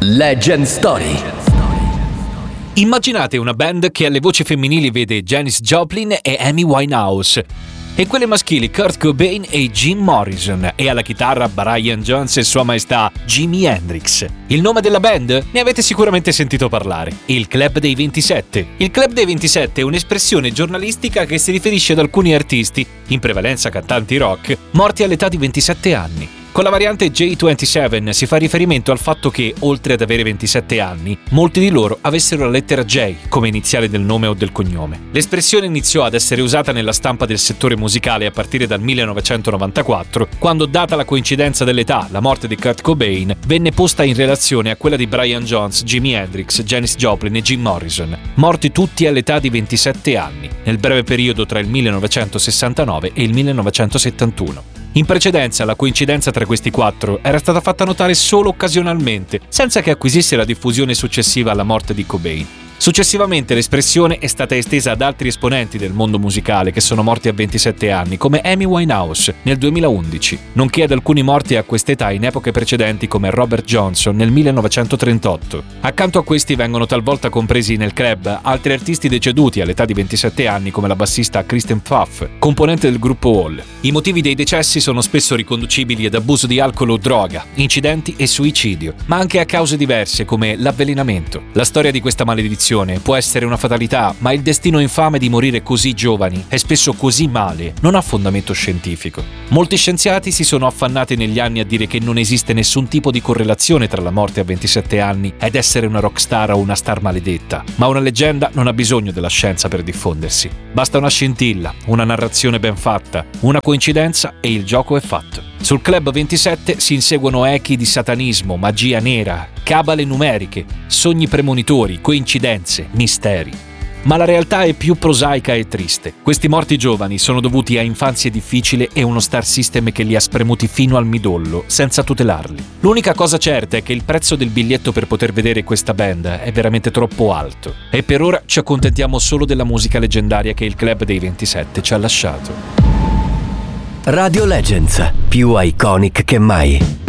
Legend Story. Immaginate una band che alle voci femminili vede Janis Joplin e Amy Winehouse, e quelle maschili Kurt Cobain e Jim Morrison, e alla chitarra Brian Jones e Sua Maestà Jimi Hendrix. Il nome della band? Ne avete sicuramente sentito parlare: il Club dei 27. Il Club dei 27 è un'espressione giornalistica che si riferisce ad alcuni artisti, in prevalenza cantanti rock, morti all'età di 27 anni. Con la variante J27 si fa riferimento al fatto che, oltre ad avere 27 anni, molti di loro avessero la lettera J come iniziale del nome o del cognome. L'espressione iniziò ad essere usata nella stampa del settore musicale a partire dal 1994, quando, data la coincidenza dell'età, la morte di Kurt Cobain venne posta in relazione a quella di Brian Jones, Jimi Hendrix, Janis Joplin e Jim Morrison, morti tutti all'età di 27 anni, nel breve periodo tra il 1969 e il 1971. In precedenza, la coincidenza tra questi quattro era stata fatta notare solo occasionalmente, senza che acquisisse la diffusione successiva alla morte di Cobain. Successivamente l'espressione è stata estesa ad altri esponenti del mondo musicale che sono morti a 27 anni, come Amy Winehouse nel 2011, nonché ad alcuni morti a quest'età in epoche precedenti come Robert Johnson nel 1938. Accanto a questi vengono talvolta compresi nel club altri artisti deceduti all'età di 27 anni come la bassista Kristen Pfaff, componente del gruppo Hall. I motivi dei decessi sono spesso riconducibili ad abuso di alcol o droga, incidenti e suicidio, ma anche a cause diverse come l'avvelenamento. La storia di questa maledizione può essere una fatalità, ma il destino infame di morire così giovani e spesso così male non ha fondamento scientifico. Molti scienziati si sono affannati negli anni a dire che non esiste nessun tipo di correlazione tra la morte a 27 anni ed essere una rockstar o una star maledetta, ma una leggenda non ha bisogno della scienza per diffondersi. Basta una scintilla, una narrazione ben fatta, una coincidenza e il gioco è fatto. Sul Club 27 si inseguono echi di satanismo, magia nera, cabale numeriche, sogni premonitori, coincidenze, misteri. Ma la realtà è più prosaica e triste. Questi morti giovani sono dovuti a infanzia difficile e uno star system che li ha spremuti fino al midollo, senza tutelarli. L'unica cosa certa è che il prezzo del biglietto per poter vedere questa band è veramente troppo alto. E per ora ci accontentiamo solo della musica leggendaria che il Club dei 27 ci ha lasciato. Radio Legends, più iconic che mai.